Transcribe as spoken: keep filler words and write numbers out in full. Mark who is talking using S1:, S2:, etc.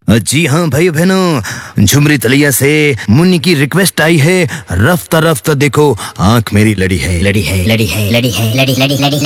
S1: जी हाँ भाई बहनों, झुमरी तलिया से मुन्नी की रिक्वेस्ट आई है, रफ्ता रफ्ता देखो आंख मेरी लड़ी है,
S2: लड़ी है लड़ी है लड़ी है लड़ी लड़ी लड़ी